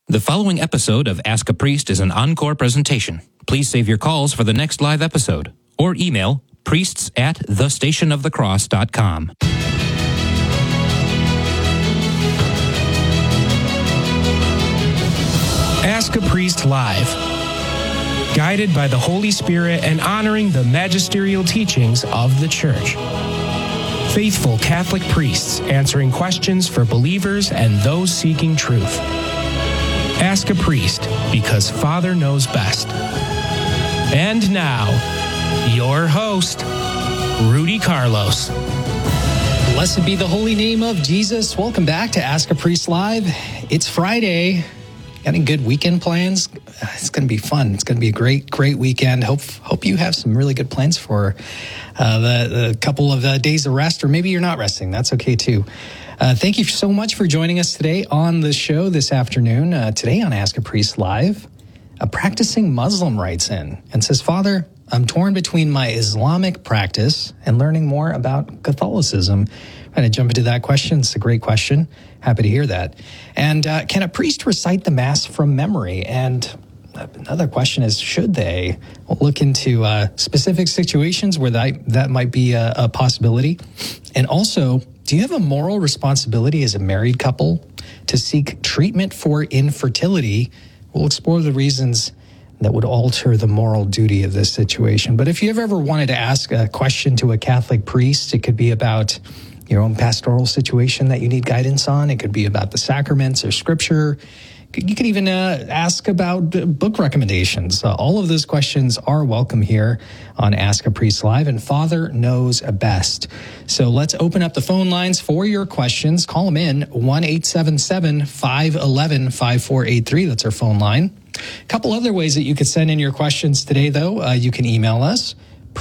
The following episode of Ask a Priest is an encore presentation. Please save your calls for the next live episode or email priests@thestationofthecross.com. Ask a Priest Live. Guided by the Holy Spirit and honoring the magisterial teachings of the Church. Faithful Catholic priests answering questions for believers and those seeking truth. Ask a Priest, because Father knows best. And now, your host, Rudy Carlos. Blessed be the holy name of Jesus. Welcome back to Ask a Priest Live. It's Friday. Got any good weekend plans? It's going to be fun. It's going to be a great weekend. Hope you have some really good plans for the couple of days of rest, or maybe you're not resting. That's okay too. Thank you so much for joining us today on the show this afternoon. Today on Ask a Priest Live, a practicing Muslim writes in and says, Father, I'm torn between my Islamic practice and learning more about Catholicism. I'm going to jump into that question. It's a great question. Happy to hear that. And can a priest recite the Mass from memory? And another question is, should they? We'll look into specific situations where that might be a possibility. And also, do you have a moral responsibility as a married couple to seek treatment for infertility? We'll explore the reasons that would alter the moral duty of this situation. But if you've ever wanted to ask a question to a Catholic priest, it could be about your own pastoral situation that you need guidance on. It could be about the sacraments or scripture. You could even ask about book recommendations. All of those questions are welcome here on Ask a Priest Live, and Father knows best. So let's open up the phone lines for your questions. Call them in, 1-877-511-5483. That's our phone line. A couple other ways that you could send in your questions today, though. You can email us,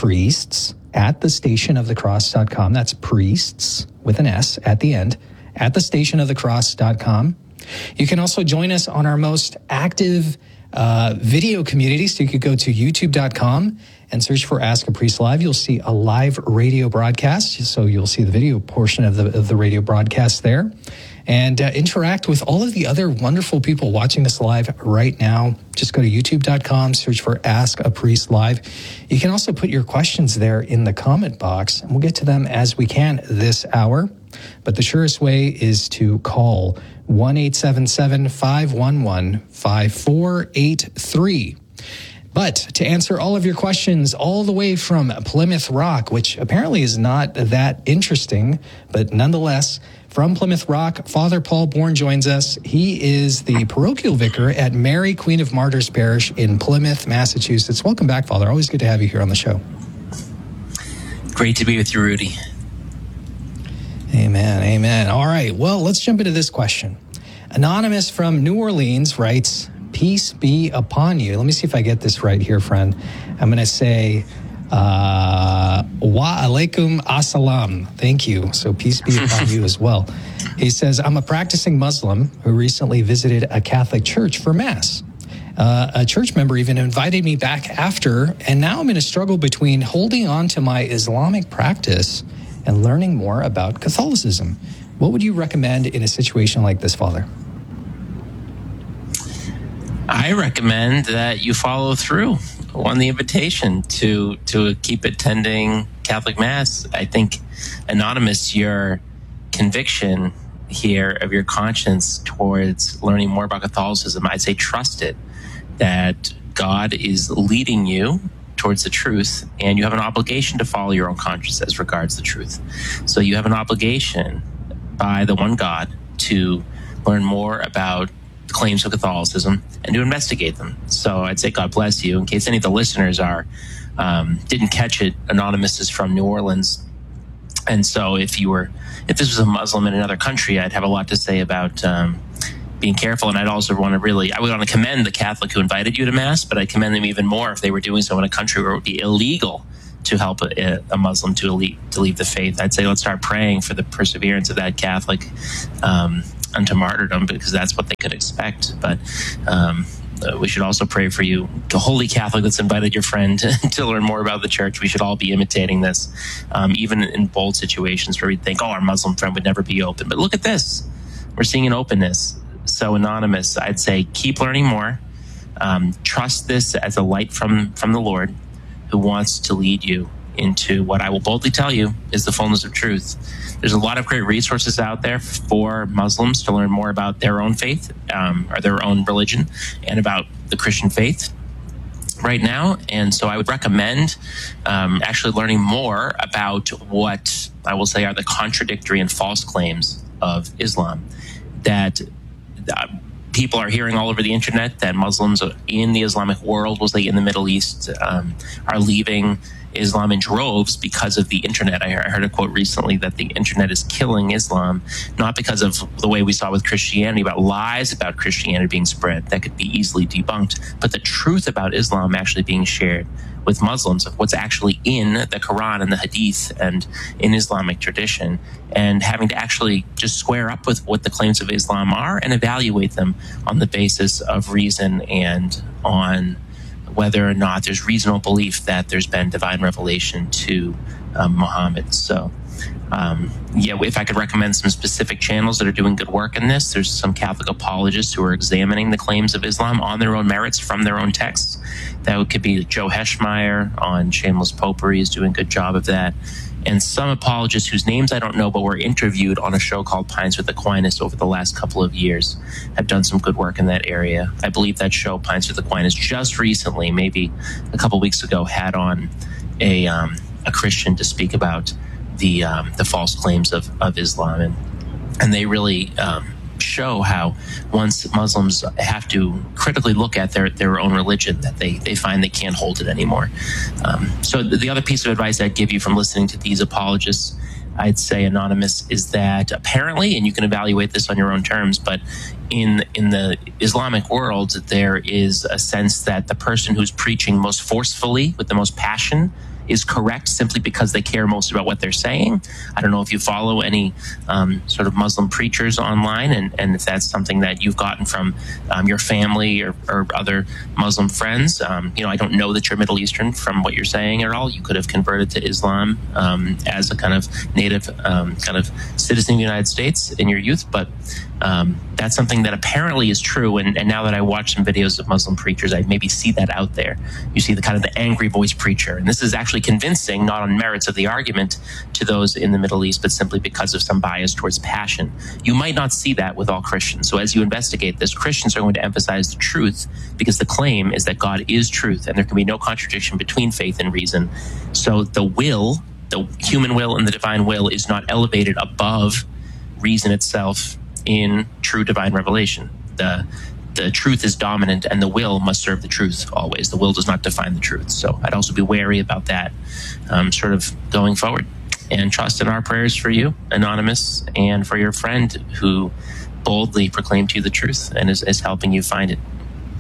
priests@thestationofthecross.com. That's priests with an S at the end, @thestationofthecross.com. You can also join us on our most active video community. So you could go to youtube.com and search for Ask a Priest Live. You'll see a live radio broadcast. So you'll see the video portion of the radio broadcast there. And interact with all of the other wonderful people watching this live right now. Just go to youtube.com, search for Ask a Priest Live. You can also put your questions there in the comment box, and we'll get to them as we can this hour. But the surest way is to call 1-877-511-5483. But to answer all of your questions all the way from Plymouth Rock, which apparently is not that interesting, but nonetheless, from Plymouth Rock, Father Paul Bourne joins us. He is the parochial vicar at Mary Queen of Martyrs Parish in Plymouth, Massachusetts. Welcome back, Father. Always good to have you here on the show. Great to be with you, Rudy. Amen, amen. All right, well, let's jump into this question. Anonymous from New Orleans writes, peace be upon you. Let me see if I get this right here, friend. I'm going to say, wa alaikum assalam. Thank you. So peace be upon you as well. He says, I'm a practicing Muslim who recently visited a Catholic church for Mass. A church member even invited me back after, and now I'm in a struggle between holding on to my Islamic practice and learning more about Catholicism. What would you recommend in a situation like this, Father? I recommend that you follow through on the invitation to keep attending Catholic Mass. I think, Anonymous, your conviction here of your conscience towards learning more about Catholicism, I'd say trust it, that God is leading you towards the truth, and you have an obligation to follow your own conscience as regards the truth. So you have an obligation by the one God to learn more about the claims of Catholicism and to investigate them. So I'd say God bless you. In case any of the listeners didn't catch it, Anonymous is from New Orleans. And so if this was a Muslim in another country, I'd have a lot to say about being careful. And I would want to commend the Catholic who invited you to Mass, but I'd commend them even more if they were doing so in a country where it would be illegal to help a Muslim to leave the faith. I'd say let's start praying for the perseverance of that Catholic unto martyrdom, because that's what they could expect. But we should also pray for you, the holy Catholic that's invited your friend to learn more about the church. We should all be imitating this, even in bold situations where we think, our Muslim friend would never be open. But look at this. We're seeing an openness. So Anonymous, I'd say keep learning more. Trust this as a light from the Lord, who wants to lead you into what I will boldly tell you is the fullness of truth. There's a lot of great resources out there for Muslims to learn more about their own faith, or their own religion, and about the Christian faith right now. And so I would recommend actually learning more about what I will say are the contradictory and false claims of Islam that people are hearing all over the internet, that Muslims in the Islamic world, we'll say in the Middle East, are leaving Islam in droves because of the internet. I heard a quote recently that the internet is killing Islam, not because of the way we saw with Christianity, about lies about Christianity being spread that could be easily debunked, but the truth about Islam actually being shared with Muslims of what's actually in the Quran and the Hadith and in Islamic tradition, and having to actually just square up with what the claims of Islam are and evaluate them on the basis of reason and on whether or not there's reasonable belief that there's been divine revelation to Muhammad. So, if I could recommend some specific channels that are doing good work in this, there's some Catholic apologists who are examining the claims of Islam on their own merits from their own texts. That could be Joe Heschmeyer on Shameless Popery is doing a good job of that. And some apologists whose names I don't know, but were interviewed on a show called Pines with Aquinas over the last couple of years, have done some good work in that area. I believe that show, Pines with Aquinas, just recently, maybe a couple weeks ago, had on a Christian to speak about the false claims of Islam, and they really show how once Muslims have to critically look at their own religion, that they find they can't hold it anymore. So the other piece of advice I'd give you from listening to these apologists, I'd say, Anonymous, is that apparently, and you can evaluate this on your own terms, but in the Islamic world, there is a sense that the person who's preaching most forcefully with the most passion is correct simply because they care most about what they're saying. I don't know if you follow any sort of Muslim preachers online, and if that's something that you've gotten from your family or other Muslim friends. I don't know that you're Middle Eastern from what you're saying at all. You could have converted to Islam as a kind of native kind of citizen of the United States in your youth, but that's something that apparently is true. And now that I watch some videos of Muslim preachers, I maybe see that out there. You see the kind of the angry voice preacher. And this is actually convincing, not on merits of the argument to those in the Middle East, but simply because of some bias towards passion. You might not see that with all Christians. So as you investigate this, Christians are going to emphasize the truth because the claim is that God is truth and there can be no contradiction between faith and reason. So the will, the human will and the divine will, is not elevated above reason itself in true divine revelation. The truth is dominant and the will must serve the truth always. The will does not define the truth. So I'd also be wary about that sort of going forward, and trust in our prayers for you, Anonymous, and for your friend who boldly proclaimed to you the truth and is helping you find it.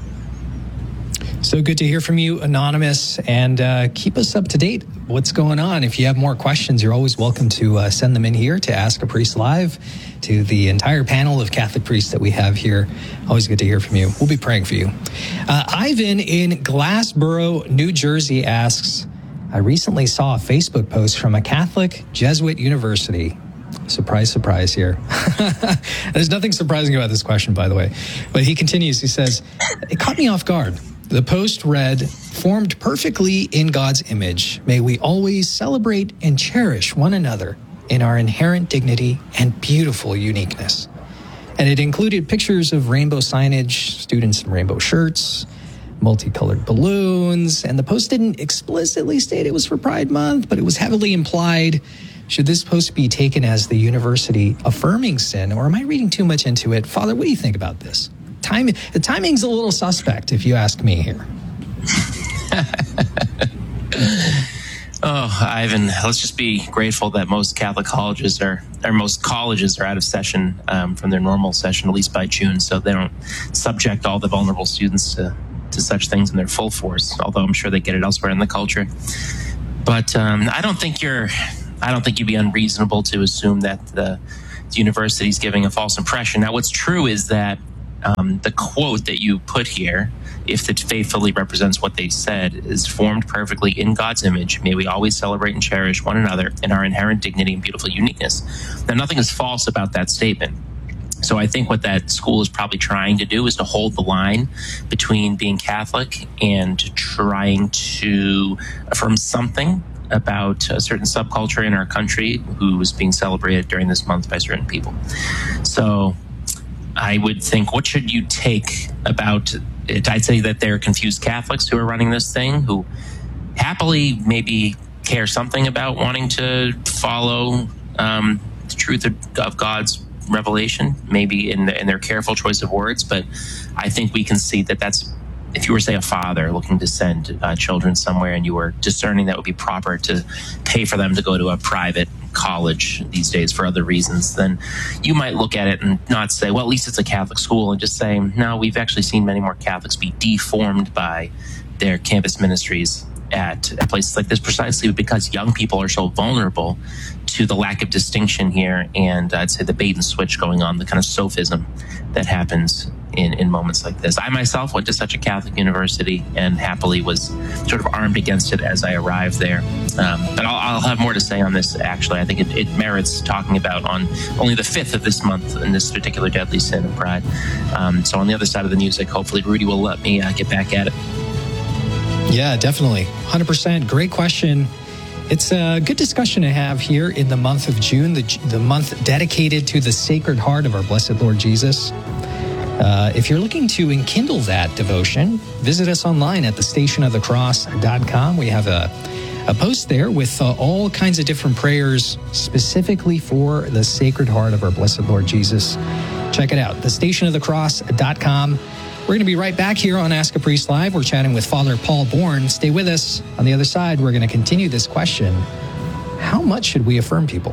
So good to hear from you, Anonymous, and keep us up to date. What's going on? If you have more questions, you're always welcome to send them in here to Ask a Priest Live, to the entire panel of Catholic priests that we have here. Always good to hear from you. We'll be praying for you. Ivan in Glassboro, New Jersey asks, I recently saw a Facebook post from a Catholic Jesuit university. Surprise, surprise here. There's nothing surprising about this question, by the way. But he continues, he says, it caught me off guard. The post read, formed perfectly in God's image, may we always celebrate and cherish one another in our inherent dignity and beautiful uniqueness. And it included pictures of rainbow signage, students in rainbow shirts, multicolored balloons, and the post didn't explicitly state it was for Pride Month, but it was heavily implied. Should this post be taken as the university affirming sin, or am I reading too much into it? Father, what do you think about this? The timing's a little suspect, if you ask me here. Oh, Ivan, let's just be grateful that most Catholic colleges are out of session from their normal session, at least by June, so they don't subject all the vulnerable students to such things in their full force, although I'm sure they get it elsewhere in the culture. But I don't think you'd be unreasonable to assume that the university's giving a false impression. Now, what's true is that the quote that you put here, if it faithfully represents what they said, is formed perfectly in God's image. May we always celebrate and cherish one another in our inherent dignity and beautiful uniqueness. Now, nothing is false about that statement. So I think what that school is probably trying to do is to hold the line between being Catholic and trying to affirm something about a certain subculture in our country who is being celebrated during this month by certain people. So I would think, what should you take about it? I'd say that they're confused Catholics who are running this thing, who happily maybe care something about wanting to follow the truth of God's revelation, maybe in their careful choice of words. But I think we can see that that's, if you were, say, a father looking to send children somewhere and you were discerning that would be proper to pay for them to go to a private college these days for other reasons, then you might look at it and not say, well, at least it's a Catholic school, and just say, no, we've actually seen many more Catholics be deformed by their campus ministries at places like this, precisely because young people are so vulnerable to the lack of distinction here, and I'd say the bait and switch going on, the kind of sophism that happens in moments like this. I myself went to such a Catholic university and happily was sort of armed against it as I arrived there. But I'll have more to say on this, actually. I think it merits talking about on only the 5th of this month in this particular deadly sin of pride. So on the other side of the music, hopefully Rudy will let me get back at it. Yeah, definitely. 100%. Great question. It's a good discussion to have here in the month of June, the month dedicated to the Sacred Heart of our Blessed Lord Jesus. If you're looking to enkindle that devotion, visit us online at thestationofthecross.com. We have a post there with all kinds of different prayers specifically for the Sacred Heart of our Blessed Lord Jesus. Check it out, thestationofthecross.com. We're going to be right back here on Ask a Priest Live. We're chatting with Father Paul Bourne. Stay with us. On the other side, we're going to continue this question. How much should we affirm people?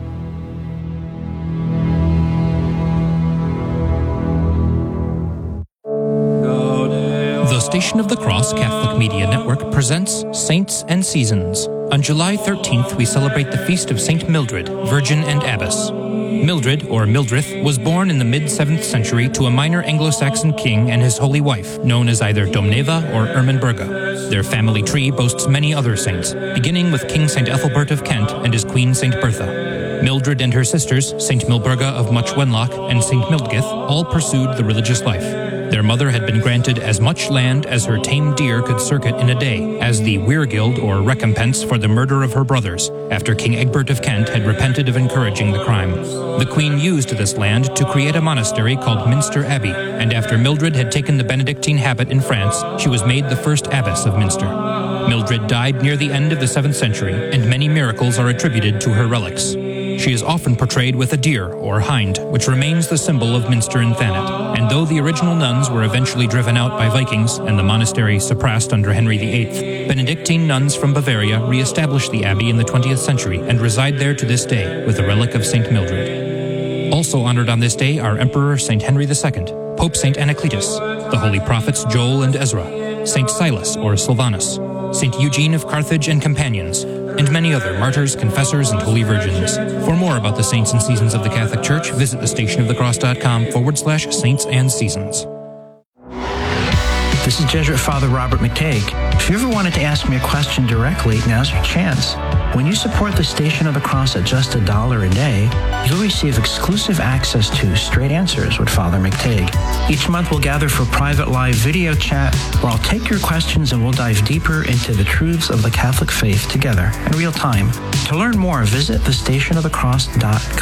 The Station of the Cross Catholic Media Network presents Saints and Seasons. On July 13th, we celebrate the feast of St. Mildred, Virgin and Abbess. Mildred, or Mildrith, was born in the mid-7th century to a minor Anglo-Saxon king and his holy wife, known as either Domneva or Ermenberga. Their family tree boasts many other saints, beginning with King St. Ethelbert of Kent and his queen St. Bertha. Mildred and her sisters, St. Milburga of Much Wenlock and St. Mildgith, all pursued the religious life. Their mother had been granted as much land as her tame deer could circuit in a day, as the weirgild or recompense for the murder of her brothers, after King Egbert of Kent had repented of encouraging the crime. The queen used this land to create a monastery called Minster Abbey, and after Mildred had taken the Benedictine habit in France, she was made the first abbess of Minster. Mildred died near the end of the 7th century, and many miracles are attributed to her relics. She is often portrayed with a deer, or hind, which remains the symbol of Minster and Thanet. And though the original nuns were eventually driven out by Vikings and the monastery suppressed under Henry VIII, Benedictine nuns from Bavaria re-established the abbey in the 20th century and reside there to this day with the relic of St. Mildred. Also honored on this day are Emperor St. Henry II, Pope St. Anacletus, the holy prophets Joel and Ezra, St. Silas or Silvanus, St. Eugene of Carthage and companions, and many other martyrs, confessors, and holy virgins. For more about the saints and seasons of the Catholic Church, visit thestationofthecross.com/saints and seasons. This is Jesuit Father Robert McTague. If you ever wanted to ask me a question directly, now's your chance. When you support the Station of the Cross at just $1 a day, you'll receive exclusive access to Straight Answers with Father McTague. Each month we'll gather for private live video chat where I'll take your questions and we'll dive deeper into the truths of the Catholic faith together in real time. To learn more, visit thestationofthecross.com.